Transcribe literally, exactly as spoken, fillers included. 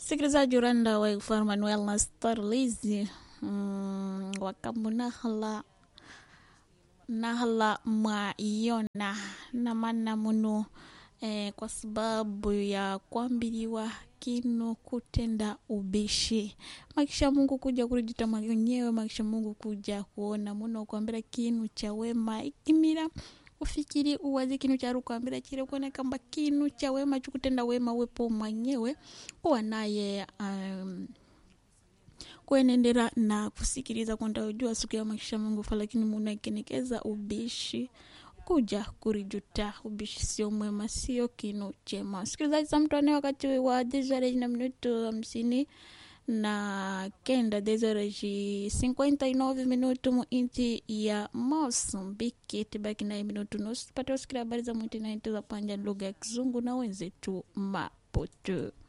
Sikilizaji uranda wa Ifar Manuel na Starlizi mm, wakamu nahala nahala maiona na mana munu eh, kwa sababu ya kuambiliwa kinu kutenda ubishi. Makisha Mungu kuja kurijita mwenyewe, makisha Mungu kuja kuona muno kuambira kinu cha wema ikimira ufikiri uwazi kinu cha rukuambira chile kuone kamba kinu cha wema chukutenda wema wepo mwenyewe wanaye um, kuenendera na kusikiliza kwenda ujua siku ya makisha Mungu fa, lakini munakenekeza ubishi kuja kurijuta ubishi sio mwema, sio kinu chema. Sikilizaji za mtu ane wakati wa dezareji na minuto hamsini na kenda dezareji cinquenta e nove minuto mu inti ya Mozambique. Tibaki na minuto nusu tupate usikira habari za mwiti na inti za panja lugha ya Kizungu na wenzetu Maputo.